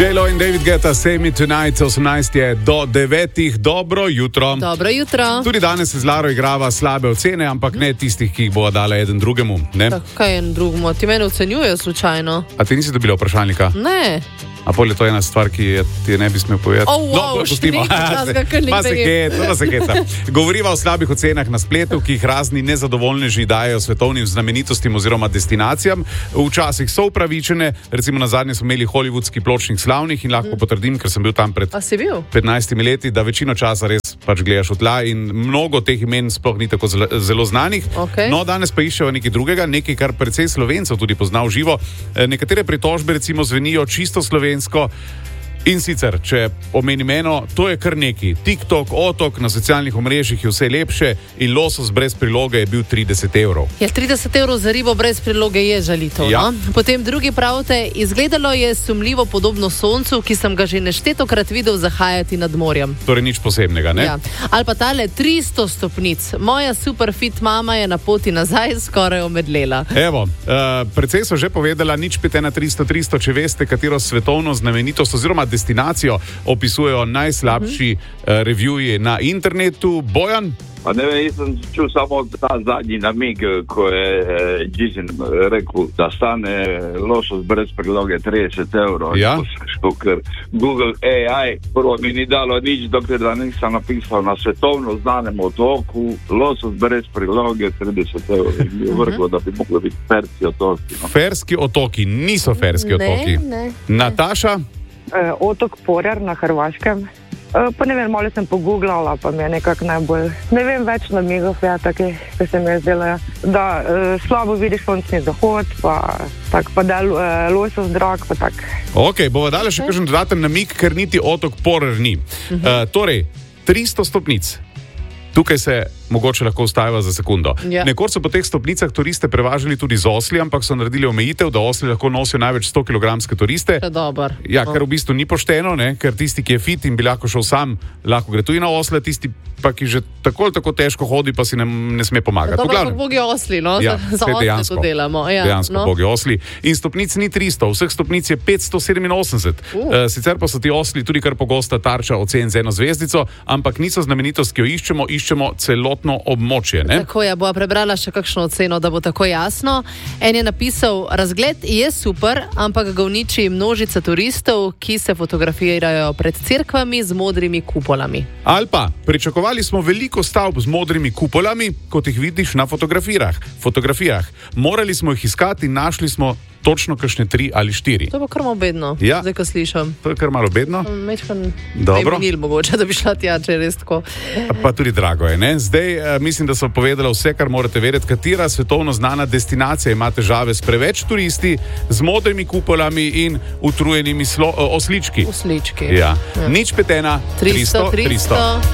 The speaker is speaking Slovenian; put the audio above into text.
J-Lo in David Guetta, Say Me Tonight, 18 je do 9. Dobro jutro. Dobro jutro. Tudi danes se z Laro igrava slabe ocene, ampak ne tistih, ki jih bo dala eden drugemu. Ne? Kaj en drugemu? Ti mene ocenjujejo slučajno? A ti nisi dobila vprašalnika? Ne. A pol je to ena stvar, ki ti ne bi smel povedati? Pustimo. Govoriva o slabih ocenah na spletu, ki jih razni nezadovoljneži dajo svetovnim znamenitostim oziroma destinacijam. Včasih so upravičene, recimo na zadnje smo imeli hollywoodski pločnik slavnih in lahko potrdim, ker sem bil tam pred 15 leti, da večino časa res pač gledaš v tla in mnogo teh imen sploh ni tako zelo znanih. Okay. No, danes pa iščejo nekaj drugega, nekaj, kar precej Slovencev tudi pozna v živo. Nekatere pritožbe recimo zvenijo čisto slovensko. In sicer, če omenim eno, to je kar neki. TikTok, otok, na socialnih omrežjih je vse lepše in losos brez priloge je bil 30 evrov. Ja, 30 evrov za ribo brez priloge je žalitev, ja. No? Potem drugi pravite, izgledalo je sumljivo podobno soncu, ki sem ga že neštetokrat videl zahajati nad morjem. Torej nič posebnega, ne? Ja. Ali pa tale 300 stopnic. Moja super fit mama je na poti nazaj skoraj omedlela. Evo, precej so že povedala, nič pete na 300, če veste, katero svetovno znamenitost oziroma destinacijo opisujejo najslabši reviewji na internetu. Bojan? Pa ne vem, jaz sem čul samo ta zadnji namig, ko je Gizin rekel, da stane losos brez priloge 30 evrov. Ja. Ker Google AI prvo mi ni dalo nič, dokler da nisem napisal na svetovno znanem otoku losos brez priloge 30 evrov. In mi je vrglo, da bi mogli biti Ferski otoki. No. Ferski otoki, niso Ferski otoki. Ne. Nataša? Otok Porer na Hrvaškem. Pa ne vem, malo sem pogooglala, pa mi je nekako najbolj, ne vem, več namigov, ja, taki, ki se mi je zdelo, da slabo vidiš sončni zahod, pa tak, pa da losos drag, pa tak. Ok, bova dala še kakšen dodaten namig, ker niti otok Porer ni. Torej, 300 stopnic. Tukaj se mogoče lahko ustaviva za sekundo. Ja. Nekoč so po teh stopnicah turiste prevažali tudi z osli, ampak so naredili omejitev, da osli lahko nosijo največ 100 kg turiste. Ja, kar v bistvu ni pošteno, ne? Ker tisti, ki je fit in bi lahko šel sam, lahko gre tudi na osle, tisti pa, ki že tako težko hodi, pa si ne sme pomagati. Dobro, pa bogi osli, no? Ja, za osli to delamo. Ja, dejansko no? Bogi osli. In stopnic ni 300, vseh stopnic je 587. Sicer pa so ti osli tudi kar pogosta tarča ocen z 1 zvezdico, ampak niso znamenitost, ki jo iščemo celotno območje. Ne? Tako je, bova prebrala še kakšno oceno, da bo tako jasno. En je napisal, razgled je super, ampak ga uniči množica turistov, ki se fotografirajo pred cerkvami z modrimi kupolami. Ali pa, pričakovali smo veliko stavb z modrimi kupolami, kot jih vidiš na fotografijah. Morali smo jih iskati in našli smo točno kakšne 3 ali 4. To je pa kar malo bedno, ja. Zdaj, ko slišam. To je kar malo bedno. Mečkan Dobro. Minil mogoče, da bi šla tja, če je res tako. Pa tudi drago je, ne? Zdaj mislim, da so povedala vse, kar morate vedeti, katera svetovno znana destinacija ima težave s preveč turisti, z modrimi kupolami in utrujenimi oslički. Oslički. Ja. Nič petena, 300.